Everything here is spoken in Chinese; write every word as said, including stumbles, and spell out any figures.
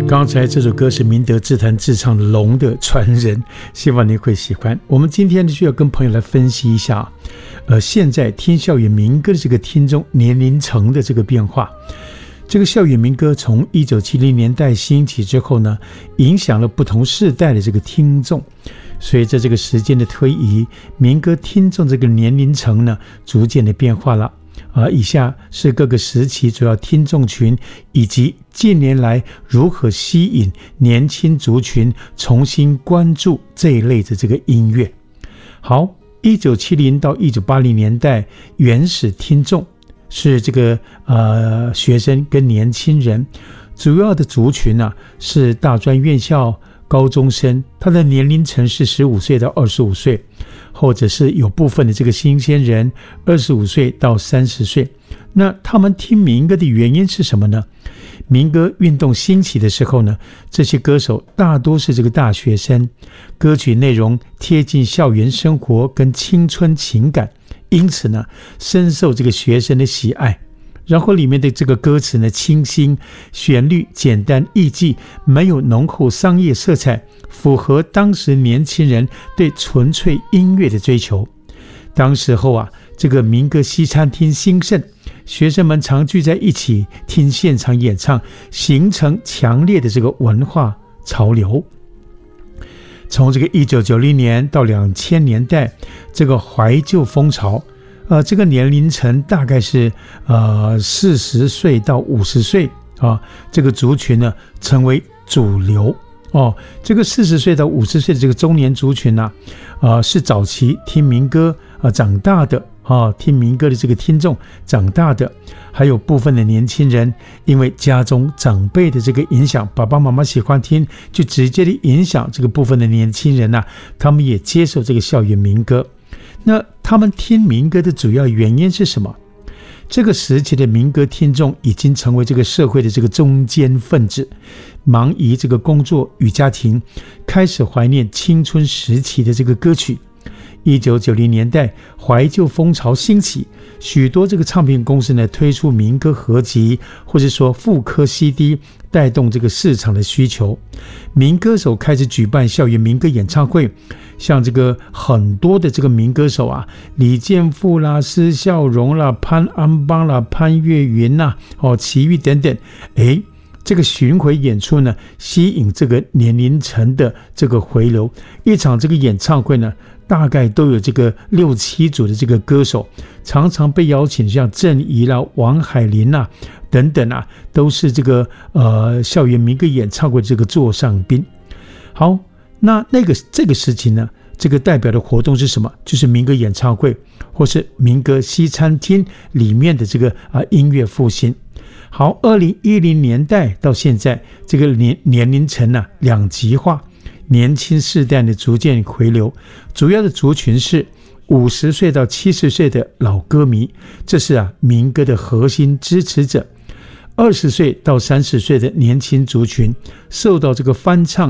刚才这首歌是明德自弹自唱的《龙的传人》，希望你会喜欢。我们今天就要跟朋友来分析一下，呃，现在听校园民歌的这个听众年龄层的这个变化。这个校园民歌从一九七零年代兴起之后呢，影响了不同世代的这个听众。随着这个时间的推移，民歌听众这个年龄层呢，逐渐的变化了。啊，以下是各个时期主要听众群以及近年来如何吸引年轻族群重新关注这一类的这个音乐。好，一九七零到一九八零年代原始听众是这个呃学生跟年轻人，主要的族群啊是大专院校高中生，他的年龄层是十五岁到二十五岁，或者是有部分的这个新鲜人二十五岁到三十岁。那他们听民歌的原因是什么呢？民歌运动兴起的时候呢，这些歌手大多是这个大学生，歌曲内容贴近校园生活跟青春情感，因此呢深受这个学生的喜爱。然后里面的这个歌词呢清新，旋律简单易记，没有浓厚商业色彩，符合当时年轻人对纯粹音乐的追求。当时候啊，这个民歌西餐厅兴盛，学生们常聚在一起听现场演唱，形成强烈的这个文化潮流。从这个一九九零年到两千年代，这个怀旧风潮呃，这个年龄层大概是呃四十岁到五十岁啊，这个族群呢成为主流哦。这个四十岁到五十岁的这个中年族群呢、啊，呃，是早期听民歌啊、呃、长大的啊，听民歌的这个听众长大的，还有部分的年轻人，因为家中长辈的这个影响，爸爸妈妈喜欢听，就直接的影响这个部分的年轻人呐、啊，他们也接受这个校园民歌。那他们听民歌的主要原因是什么？这个时期的民歌听众已经成为这个社会的这个中坚分子，忙于这个工作与家庭，开始怀念青春时期的这个歌曲。一九九零年代怀旧风潮兴起，许多这个唱片公司呢推出民歌合集，或者说复刻 C D， 带动这个市场的需求。民歌手开始举办校园民歌演唱会，像这个很多的这个民歌手啊，李健富啦、施孝荣啦、潘安邦啦、潘越云啦、哦、齐豫等等，诶这个巡回演出呢，吸引这个年龄层的这个回流。一场这个演唱会呢，大概都有这个六七组的这个歌手，常常被邀请，像郑怡啦、王海玲啦等等啊，都是这个呃校园民歌演唱会这个座上宾。好，那那个这个时期呢，这个代表的活动是什么？就是民歌演唱会，或是民歌西餐厅里面的这个啊、呃、音乐复兴。好，二零一零年代到现在，这个年年龄层啊两极化，年轻世代的逐渐回流，主要的族群是五十岁到七十岁的老歌迷，这是啊民歌的核心支持者。二十岁到三十岁的年轻族群受到这个翻唱